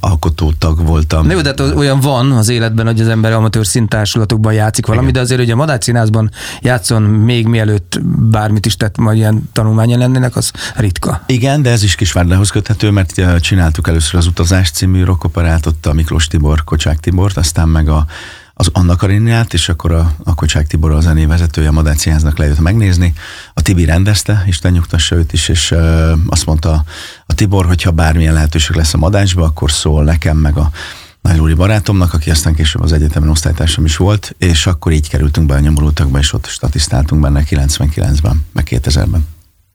alkotótag voltam. Jó, de hát olyan van az életben, hogy az ember amatőr színtársulatokban játszik valami, igen. De azért, hogy a Madách Színházban játszon még mielőtt bármit is tett, majd ilyen tanulmányon lennének, az ritka. Igen, de ez is Kisvárdához köthető, mert csináltuk először az Utazás című rockoperát, ott a Miklós Tibor, Kocsák Tibort, aztán meg az Anna Karinját, és akkor a Kocsák Tibor, a zenévezetője a Madách Színháznak lejött megnézni. A Tibi rendezte, Isten nyugtassa őt is, és azt mondta a Tibor, hogyha bármilyen lehetőség lesz a Madácsba, akkor szól nekem, meg a Nagy Lóri barátomnak, aki aztán később az egyetemen osztálytársam is volt, és akkor így kerültünk be a Nyomorultakba, és ott statisztáltunk benne 99-ben, meg 2000-ben.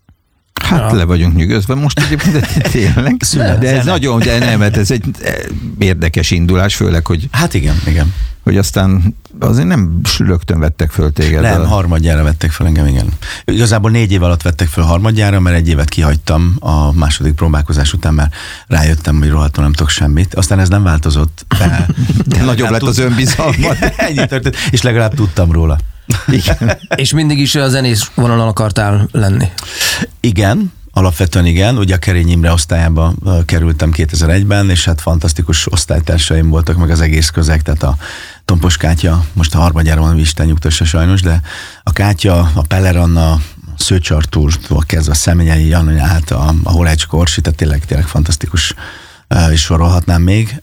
Hát le vagyunk nyugodva most egyébként, tényleg. De ez nagyon, de nem, mert ez egy érdekes indulás, főleg, hogy... Hát igen. Hogy aztán azért nem rögtön vettek föl téged. Nem, harmadjára vettek föl engem, igen. Igazából 4 év alatt vettek föl harmadjára, mert 1 évet kihagytam a második próbálkozás után, mert rájöttem, hogy rohadtul nem tudok semmit. Aztán ez nem változott. De nagyobb lett az önbizalmat. Ennyi történt, és legalább tudtam róla. Igen. És mindig is a zenész vonalon akartál lenni? Igen, alapvetően igen. Ugye a Kerény Imre osztályába kerültem 2001-ben, és hát fantasztikus osztálytársaim voltak, meg az egész közeg, tehát a Tompos Kátya, most a harmadjára van, Isten nyugtassa sajnos, de a Kátya, a Peller Anna, Szőcs Artúrtól kezdve a Személyei Janna, hát a Horács Korsi, tehát tényleg fantasztikus, és sorolhatnám még.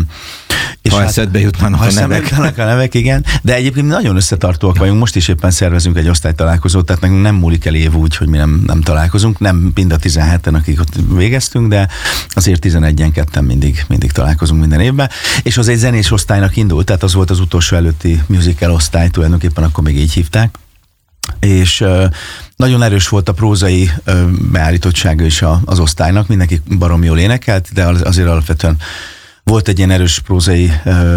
És ha eszedbe jutnának a nevek, igen. De egyébként mi nagyon összetartóak vagyunk, most is éppen szervezünk egy osztálytalálkozót, tehát nekünk nem múlik el év úgy, hogy mi nem találkozunk, nem mind a 17-en, akik ott végeztünk, de azért 11-en, ketten mindig találkozunk minden évben. És az egy zenés osztálynak indult, tehát az volt az utolsó előtti musical osztály, tulajdonképpen akkor még így hívták. És nagyon erős volt a prózai beállítottsága is az osztálynak, mindenki baromi jól énekelt, de azért alapvetően volt egy ilyen erős prózai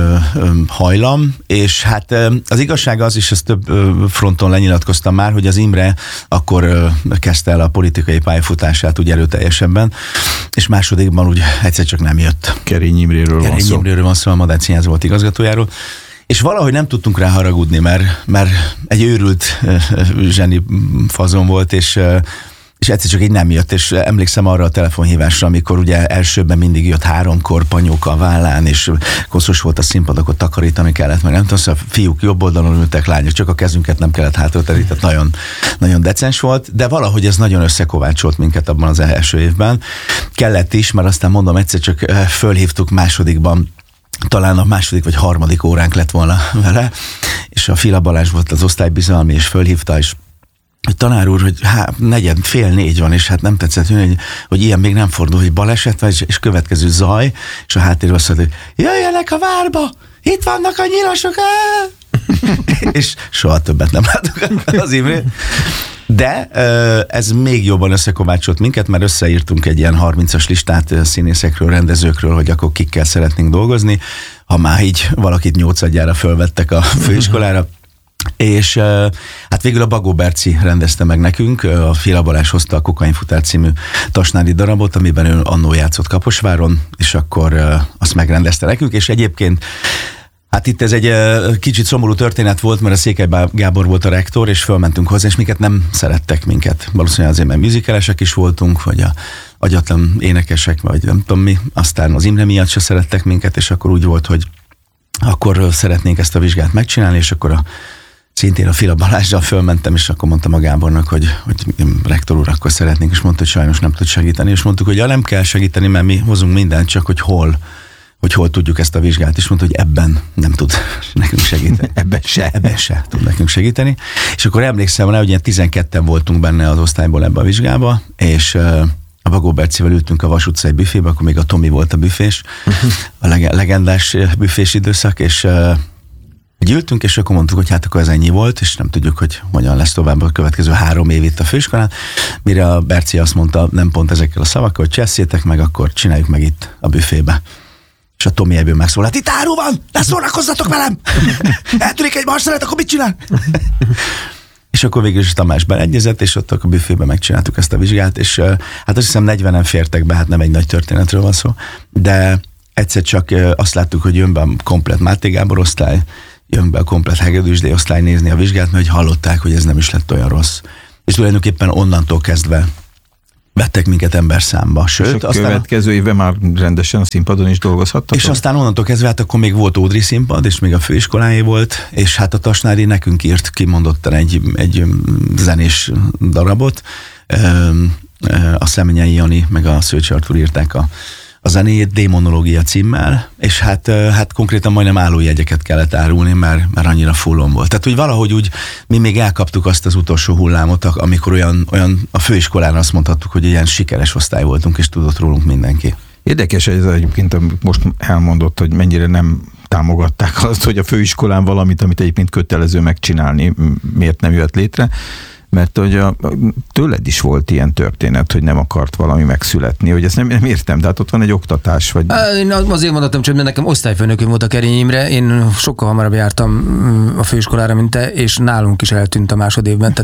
hajlam, és hát az igazság az is, ezt több fronton lenyilatkoztam már, hogy az Imre akkor kezdte el a politikai pályafutását úgy erőteljesebben, és másodikban úgy egyszer csak nem jött. Kerény Imréről van szó, a Madách Színház volt igazgatójáról, és valahogy nem tudtunk rá haragudni, mert egy őrült zseni fazon volt, és egyszer csak így nem jött, és emlékszem arra a telefonhívásra, amikor ugye elsőben mindig jött 3-kor panyóka a vállán, és koszos volt a színpad, akkor takarítani kellett, mert nem tudom, a fiúk jobb oldalon ültek, lányok, csak a kezünket nem kellett hátratenni, tehát nagyon, nagyon decens volt, de valahogy ez nagyon összekovácsolt minket abban az első évben. Kellett is, mert aztán mondom, egyszer csak fölhívtuk másodikban, talán a második vagy harmadik óránk lett volna vele, és a Fila Balázs volt az osztálybizalmi, és fölhívta, és hogy tanár úr, hogy 3:45 van, és hát nem tetszett, hogy ilyen még nem fordul, hogy baleset van, és következő zaj, és a háttérben azt mondta, hogy jöjjenek a várba, itt vannak a nyilasok, és soha többet nem látok az Imrét. De ez még jobban összekovácsolt minket, mert összeírtunk egy ilyen 30-as listát színészekről, rendezőkről, hogy akkor kikkel szeretnénk dolgozni, ha már így valakit 8-adjára fölvettek a főiskolára. És hát végül a Bagó Berci rendezte meg nekünk, a Fila Balázs hozta a Kokainfutár című tasnádi darabot, amiben ő annó játszott Kaposváron, és akkor azt megrendezte nekünk, és egyébként hát itt ez egy kicsit szomorú történet volt, mert a Székely Gábor volt a rektor, és fölmentünk hozzá, és nem szerettek minket. Valószínűleg azért, mert musicalesek is voltunk, vagy a agyatlan énekesek, vagy nem tudom mi. Aztán az Imre miatt se szerettek minket, és akkor úgy volt, hogy akkor szeretnénk ezt a vizsgát megcsinálni, és akkor szintén a Fila Balázsral fölmentem, és akkor mondtam a Gábornak, hogy rektor úr, akkor szeretnénk, és mondta, hogy sajnos nem tud segíteni, és mondtuk, hogy nem kell segíteni, mert mi hozunk mindent, csak hogy hol tudjuk ezt a vizsgát, és mondta, hogy ebben nem tud nekünk segíteni. Ebben se tud nekünk segíteni. És akkor emlékszem rá, hogy ilyen 12-en voltunk benne az osztályból ebbe a vizsgába, és a Bagó Bercivel ültünk a Vas utcai büfébe, akkor még a Tomi volt a büfés, a legendás büfés időszak, és ültünk, és akkor mondtuk, hogy hát akkor ez ennyi volt, és nem tudjuk, hogy hogyan lesz tovább a következő 3 év itt a főiskolán, mire a Berci azt mondta, nem pont ezekkel a szavakkal, hogy csesszétek meg, akkor csináljuk meg itt a büfébe. És a Tomi ebből megszólalt, itt áru van, ne szórakozzatok velem! Eltűnik egy marszeret, akkor mit csinál? És akkor végül is Tamás beleegyezett, és ott a büfébe megcsináltuk ezt a vizsgát, és hát azt hiszem 40-en fértek be, hát nem egy nagy történetről van szó, de egyszer csak azt láttuk, hogy jön be a komplet Máté Gábor osztály, jön be a komplet Hegedűsdé osztály nézni a vizsgát, mert hogy hallották, hogy ez nem is lett olyan rossz. És tulajdonképpen onnantól kezdve vettek minket emberszámba. Sőt, és a következő évben már rendesen a színpadon is dolgozhattatok? És aztán onnantól kezdve, hát akkor még volt Ódri színpad, és még a főiskoláé volt, és hát a Tasnádi nekünk írt kimondottan egy zenés darabot. A Szemenyei Jani meg a Szőcs Artúr írták a zenéjét Démonológia címmel, és hát konkrétan majdnem állójegyeket kellett árulni, mert annyira fullon volt. Tehát úgy valahogy úgy mi még elkaptuk azt az utolsó hullámot, amikor olyan a főiskolán azt mondhattuk, hogy ilyen sikeres osztály voltunk, és tudott rólunk mindenki. Érdekes ez egyébként, most elmondott, hogy mennyire nem támogatták azt, hogy a főiskolán valamit, amit egyébként kötelező megcsinálni, miért nem jött létre. Mert hogy tőled is volt ilyen történet, hogy nem akart valami megszületni, hogy ezt nem értem, de hát ott van egy oktatás. Vagy... Én azért mondhatom, hogy nekem osztályfőnökünk volt a Kerényi Imre, én sokkal hamarabb jártam a főiskolára, mint te, és nálunk is eltűnt a másodévben.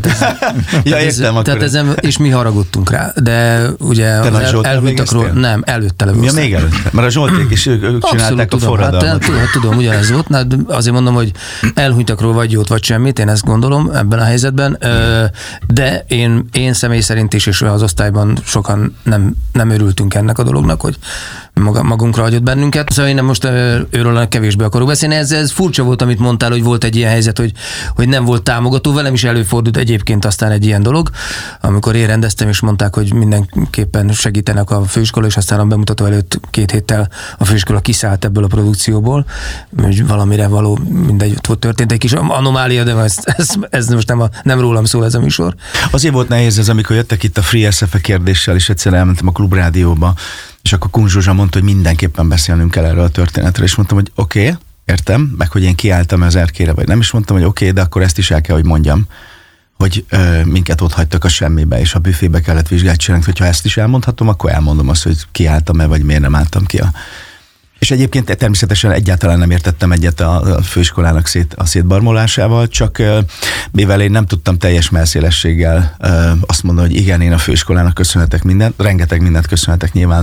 És mi haragudtunk rá, de ugye elhűntek róla. Nem, előtte levőztem. Ja, még előtte, mert a Zsolték is ők csinálták a forradalmat. Hát tudom, ugyanez volt, azért mondom, hogy elhűntek róla vagy jót, vagy semmit, én ezt gondolom ebben a helyzetben. De én személy szerint is, és az osztályban sokan nem örültünk ennek a dolognak, hogy magunkra hagyott bennünket. Szóval én most őről kevésbé akarok beszélni. Ez furcsa volt, amit mondtál, hogy volt egy ilyen helyzet, hogy nem volt támogató. Velem is előfordult egyébként aztán egy ilyen dolog, amikor én rendeztem, és mondták, hogy mindenképpen segítenek a főiskola, és aztán a bemutató előtt 2 héttel a főiskola kiszállt ebből a produkcióból, hogy valamire való, mindegy, ott történt egy kis anomália, de ez most nem rólam szól ez a műsor. Azért volt nehéz ez, amikor jöttek itt a Free SF kérdéssel, és egyszer elmentem a Klubrádióba, és akkor Kun Zsuzsa mondta, hogy mindenképpen beszélnünk kell erről a történetről, és mondtam, hogy oké, értem, meg hogy én kiálltam az erkére, vagy nem, is mondtam, hogy oké, de akkor ezt is el kell, hogy mondjam, hogy minket ott hagytak a semmibe, és a büfébe kellett vizsgát csinálni, hogyha ezt is elmondhatom, akkor elmondom azt, hogy kiálltam-e, vagy miért nem álltam ki És egyébként természetesen egyáltalán nem értettem egyet a főiskolának a szétbarmolásával, csak mivel én nem tudtam teljes mellszélességgel azt mondani, hogy igen, én a főiskolának köszönhetek mindent, rengeteg mindent köszönhetek nyilván,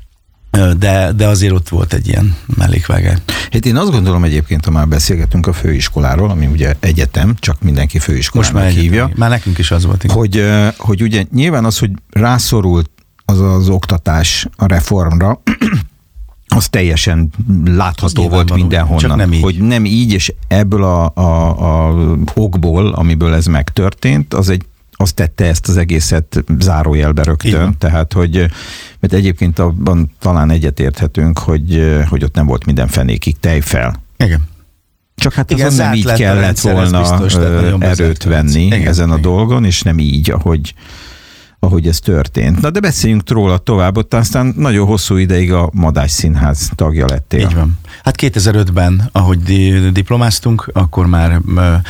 de azért ott volt egy ilyen mellékvágány. Hát én azt gondolom egyébként, ha már beszélgetünk a főiskoláról, ami ugye egyetem, csak mindenki főiskolának hívja. Már nekünk is az volt. Hogy ugye nyilván az, hogy rászorult az oktatás a reformra, az teljesen látható volt mindenhonnan, hogy nem így, és ebből a okból, amiből ez megtörtént, az tette ezt az egészet zárójelbe rögtön. Tehát, mert egyébként abban talán egyetérthetünk, hogy ott nem volt minden fenékig tejfel. Igen. Csak hát azon nem így kellett volna erőt venni ezen a dolgon, és nem így, ahogy ez történt. Na de beszéljünk róla tovább, ott aztán nagyon hosszú ideig a Madách Színház tagja lettél. Így van. Hát 2005-ben, ahogy diplomáztunk, akkor már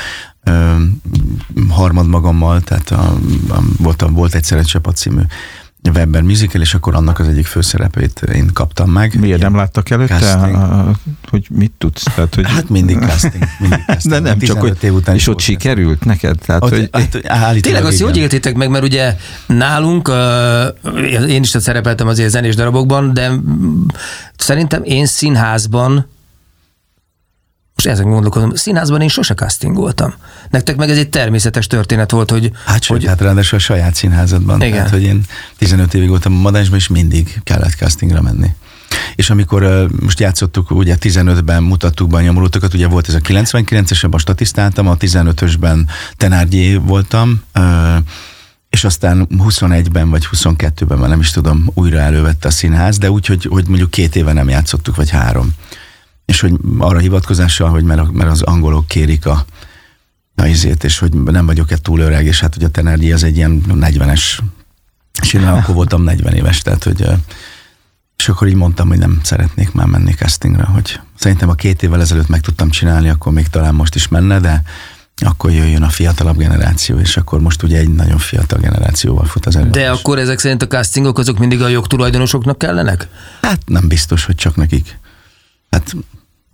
harmad magammal, tehát volt egyszer egy Csapat című Weber musical, és akkor annak az egyik főszerepét én kaptam meg. Miért nem láttak előtte, hogy mit tudsz? Tehát, hogy... Hát mindig casting. De nem, csak hogy és ott sikerült neked? Tehát, tényleg azt hogy éltétek meg, mert ugye nálunk, én is szerepeltem azért zenés darabokban, de szerintem én színházban, most ezek gondolkodom, színházban én sose castingoltam. Nektek meg ez egy természetes történet volt, hogy... Hát ráadásul a saját színházadban. Igen. Tehát, hogy én 15 évig voltam a Madácsban, és mindig kellett castingra menni. És amikor most játszottuk, ugye 15-ben mutattuk be a Nyomorultakat, ugye volt ez a 99-esben, statisztáltam, a 15-ösben Tenárgyé voltam, és aztán 21-ben vagy 22-ben, már nem is tudom, újra elővette a színház, de úgy, hogy mondjuk 2 éve nem játszottuk, vagy 3. És hogy arra hivatkozással, hogy mert az angolok kérik a izét, és hogy nem vagyok-e túl öreg, és hát ugye a Tenárgyé az egy ilyen 40-es, és én akkor voltam 40 éves, tehát hogy és akkor így mondtam, hogy nem szeretnék már menni castingra, hogy szerintem a 2 évvel ezelőtt meg tudtam csinálni, akkor még talán most is menne, de akkor jöjjön a fiatalabb generáció, és akkor most ugye egy nagyon fiatal generációval fut az előadás. De akkor ezek szerint a castingok azok mindig a jogtulajdonosoknak kellenek? Hát nem biztos, hogy csak nekik. Hát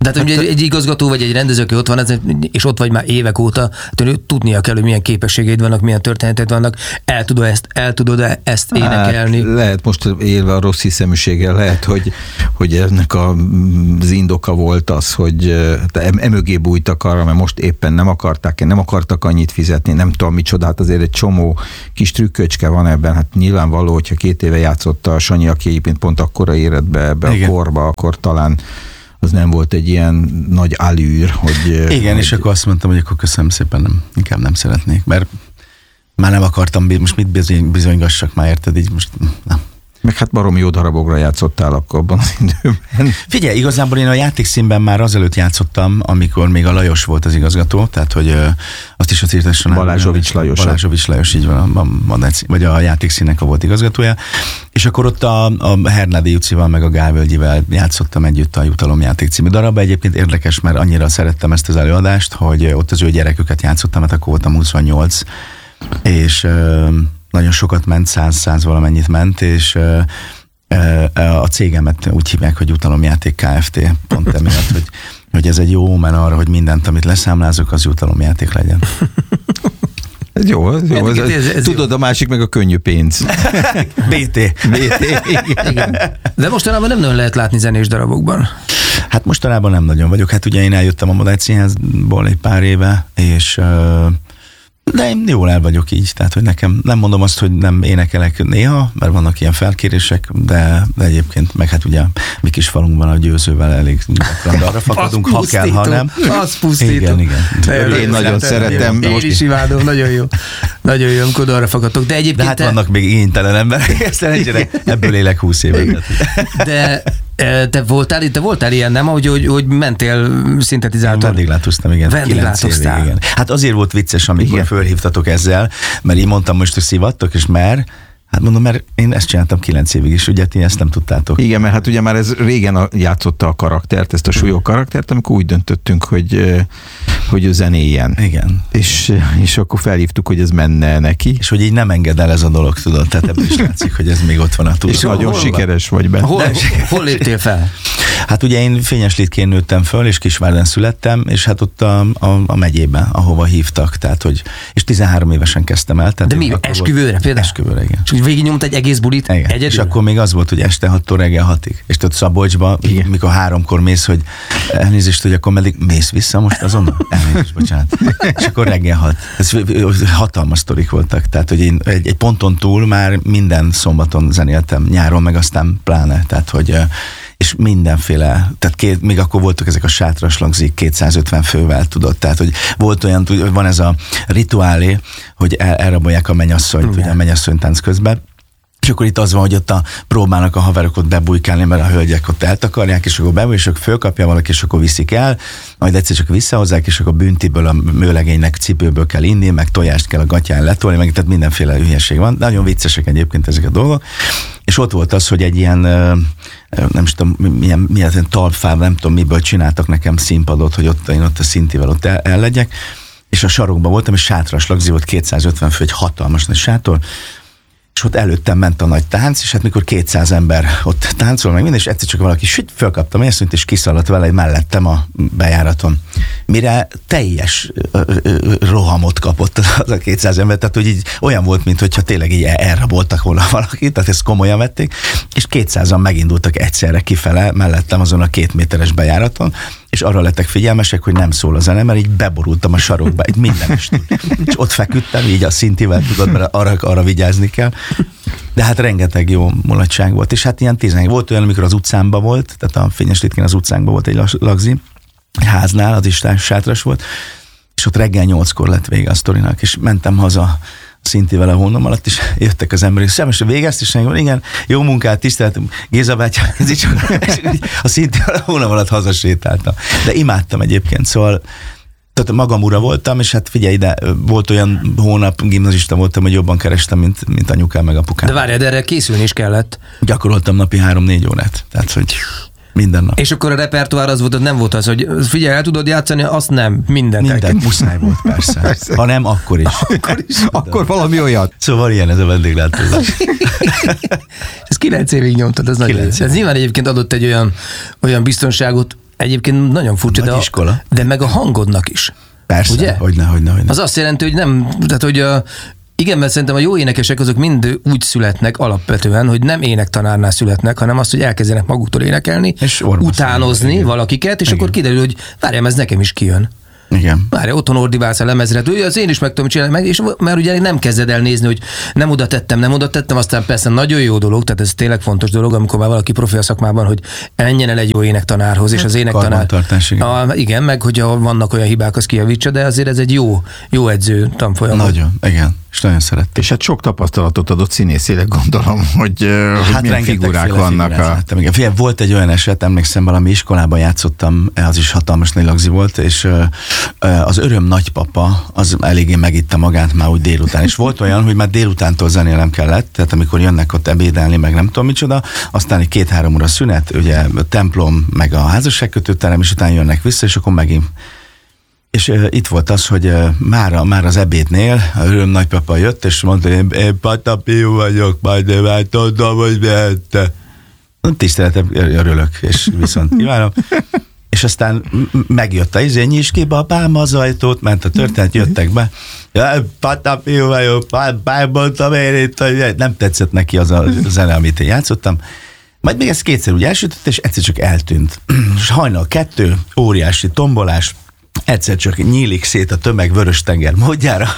De hát ugye egy igazgató vagy egy rendező, aki ott van, és ott vagy már évek óta, tudnia kell, hogy milyen képességeid vannak, milyen történeted vannak, el tudod ezt énekelni. Hát, lehet most élve a rossz hiszeműséggel, lehet, hogy ennek az indoka volt az, hogy emögé bújtak arra, mert most éppen nem akartak annyit fizetni, nem tudom micsoda, hát azért egy csomó kis trükköcske van ebben, hát nyilvánvaló, hogyha 2 éve játszott a Sanyi, aki egyébként pont akkora érett be ebbe a korba, akkor talán az nem volt egy ilyen nagy allűr, hogy... Igen, és akkor azt mondtam, hogy akkor köszönöm szépen, inkább nem szeretnék, mert már nem akartam, most mit bizonygassak már, érted, így most nem. Meg hát baromi jó darabokra játszottál akkor abban az időben. Figyelj, igazából én a játékszínben már azelőtt játszottam, amikor még a Lajos volt az igazgató, tehát hogy azt is írtasson. Balázsovics Lajos, így van, vagy a játékszínnek a volt igazgatója. És akkor ott a Hernádi Jucival meg a Gálvölgyivel játszottam együtt a Jutalomjáték című darabba. Egyébként érdekes, mert annyira szerettem ezt az előadást, hogy ott az ő gyereküket játszottam, mert akkor voltam 28, és nagyon sokat ment, 100 valamennyit ment, és a cégemet úgy hívják, hogy Jutalomjáték Kft. Pont emiatt, hogy ez egy jó omen arra, hogy mindent, amit leszámlázok, az jutalomjáték legyen. Ez jó. Tudod, a másik meg a könnyű pénz. BT. Igen. De mostanában nem nagyon lehet látni zenés darabokban. Hát mostanában nem nagyon vagyok. Hát ugye én eljöttem a Modács Színházból egy pár éve, és de én jól el vagyok így, tehát hogy nekem nem mondom azt, hogy nem énekelek néha, mert vannak ilyen felkérések, de egyébként meg hát ugye mi kis falunkban a Győzővel elég gyakran arra fakadunk, ha kell, ha nem. Az pusztító. Igen. Én nagyon szeretem. Én is imádom, nagyon jó. Nagyon jó, amikor arra fakadtok. De hát vannak még igénytelen emberek, ebből élek 20 évet. De te voltál ilyen, nem? Hogy mentél szintetizátor? Vendéglátóztam, igen. Vendéglátóztál. Igen. Hát azért volt vicces, amikor fölhívtatok ezzel, mert így mondtam most, hogy szivattok, és hát mondom, mert én ezt csináltam 9 évig is, ugye ti ezt nem tudtátok. Igen, mert hát ugye már ez régen játszotta a karaktert, ezt a súlyó karaktert, amikor úgy döntöttünk, hogy zenéljen. Igen. És akkor felhívtuk, hogy ez menne neki. És hogy így nem enged el ez a dolog, tudod, tehát ebből is látszik, hogy ez még ott van a túl. És nagyon sikeres vagy benne. Hol léptél fel? Hát ugye én Fényeslitkén nőttem föl, és Kisvárden születtem, és hát ott a megyében, ahova hívtak, tehát hogy, és 13 évesen kezdtem el. Tehát de mi, esküvőre például? Esküvőre, igen. És úgy végignyomta egy egész bulit egyedül? És akkor még az volt, hogy este 6-tól reggel 6-ig. És tudod Szabolcsba, mikor 3-kor mész, hogy elnézést, hogy akkor meddig mész vissza most azonnal? Elnézést, bocsánat. És akkor reggel 6. Ez hatalmas sztorik voltak. Tehát, hogy én egy ponton túl már minden szombaton zenéltem, nyáron meg aztán pláne. Tehát, hogy és mindenféle, tehát még akkor voltak ezek a sátras lagzik 250 fővel, tudod, tehát, hogy volt olyan, van ez a rituálé, hogy elrabolják a mennyasszonyt, ugye a mennyasszonytánc közben, és akkor itt az van, hogy ott próbálnak a haverok ott bebújkálni, mert a hölgyek ott eltakarják, és akkor bebújj, és akkor fölkapja valaki, és akkor viszik el, majd egyszer csak visszahozzák, és akkor büntiből, a mőlegénynek cipőből kell inni, meg tojást kell a gatyán letolni, meg tehát mindenféle hülyeség van. Nagyon viccesek egyébként ezek a dolgok. És ott volt az, hogy egy ilyen, nem tudom, milyen talpfáv, nem tudom miből csináltak nekem színpadot, hogy én ott a szintivel ott el legyek, és a sarokban voltam, és sátras lagzi volt, 250 fő, egy hatalmas nagy sátor, és ott előttem ment a nagy tánc, és hát mikor 200 ember ott táncol, meg minden, és egyszer csak valaki fölkaptam ezt, és kiszaladt vele mellettem a bejáraton. Mire teljes rohamot kapott az a 200 ember, tehát hogy így olyan volt, mintha tényleg így elraboltak volna valakit, tehát ezt komolyan vették, és 200-an megindultak egyszerre kifele mellettem azon a 2 méteres bejáraton, és arra lettek figyelmesek, hogy nem szól a zene, mert így beborultam a sarokba, így mindenestől. És ott feküdtem, így a szintivel, tudod, mert arra vigyázni kell. De hát rengeteg jó mulatság volt, és hát ilyen 10. Volt olyan, amikor az utcámba volt, tehát a Fényeslitkén az utcánkban volt egy lagzi, háznál, az is sátras volt, és ott reggel 8-kor lett vége a sztorinak, és mentem haza Szintivel a hónom alatt, és jöttek az emberek, és végezt, és mondom, igen, jó munkát, tiszteltem, Géza bátyám, a Szintivel a hónom alatt hazasétáltam. De imádtam egyébként, szóval tehát magam ura voltam, és hát figyelj ide, volt olyan hónap, gimnazista voltam, hogy jobban kerestem, mint anyukám meg apukám. De várjál, de erre készülni is kellett. Gyakoroltam napi 3-4 órát, tehát hogy minden nap. És akkor a repertoár az volt, hogy nem volt az, hogy figyelj, el tudod játszani, azt nem, mindent muszáj volt persze. Ha nem, akkor is. Akkor valami olyat. Szóval ilyen ez a vendéglátózás. Ez 9 évig nyomtad, ez nagyon. Ez nyilván egyébként adott egy olyan biztonságot, egyébként nagyon furcsa, de meg a hangodnak is. Persze, ugye? Hogyne. Az azt jelenti, hogy nem, tehát hogy igen, mert szerintem a jó énekesek azok mind úgy születnek alapvetően, hogy nem énektanárnál születnek, hanem azt, hogy elkezdenek maguktól énekelni, és utánozni valakiket, és akkor kiderül, hogy várjám, ez nekem is kijön. Igen. Várj, otthon ordibálsz a lemezre, az én is meg tudom csinálni, és már ugye nem kezded el nézni, hogy nem oda tettem, aztán persze nagyon jó dolog, tehát ez tényleg fontos dolog, amikor már valaki profi a szakmában, hogy menjen el egy jó énektanárhoz, és az énektanár... Igen, meg hogyha vannak olyan hibák, az kijavítsa, de azért ez egy jó edző tanfolyam. Nagyon, igen. És nagyon szerettem. És hát sok tapasztalatot adott színészileg, gondolom, hogy milyen figurák vannak. Igen. Volt egy olyan eset, emlékszem, valami iskolában játszottam, az is hatalmas nagy lagzi volt, és az öröm nagypapa, az eléggé megitta magát már úgy délután. És volt olyan, hogy már délutántól zenélem kellett, tehát amikor jönnek ott ebédelni, meg nem tudom micsoda, aztán egy 2-3 óra szünet, ugye a templom, meg a házasságkötőterem, és utána jönnek vissza, és akkor megint. És itt volt az, hogy már az ebédnél a öröm nagypapa jött, és mondta, hogy én Patapiu vagyok, majd én tudom, hogy miért. Tiszteletem, örülök, és viszont kívánom. És aztán megjött a nyisd ki babám az ajtót, ment a történet, jöttek be. Patapiu vagyok, mondtam én itt, hogy nem tetszett neki az a zene, amit én játszottam. Majd még ezt kétszer úgy elsütött, és egyszer csak eltűnt. És hajnal 2, óriási tombolás, egyszer csak nyílik szét a tömeg Vörös-tenger módjára,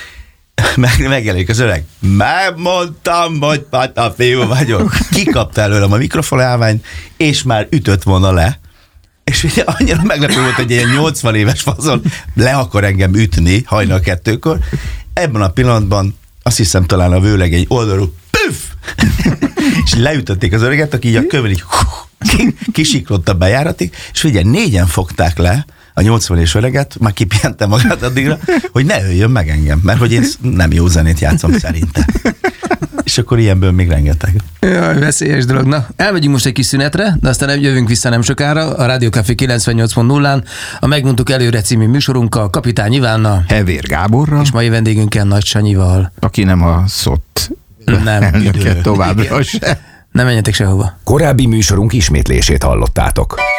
megjelenik az öreg. Megmondtam, hogy Patapiu vagyok. Kikapta előlem a mikrofonálványt, és már ütött volna le. És ugye annyira meglepő volt, hogy egy 80 éves fazon le akar engem ütni hajnal 2-kor. Ebben a pillanatban azt hiszem talán a vőleg egy oldalról püff! És leütötték az öreget, aki így a kövön így kisiklott a bejáratig, és ugye 4-en fogták le a 80 éves öreget, már kipihente magát addigra, hogy ne öljön meg engem, mert hogy én nem jó zenét játszom szerinte. És akkor ilyenből még rengeteg. Jaj, veszélyes dolog. Na, elmegyünk most egy kis szünetre, de aztán jövünk vissza nem sokára a Rádió Café 98.0-án a Megmondtuk előre című műsorunkkal, Kapitány Ivánnal, Hevér Gáborral, és mai vendégünkkel Nagy Sanyival. Aki nem a SZOT nem továbbra se. Nem menjetek sehova. Korábbi műsorunk ismétlését hallottátok.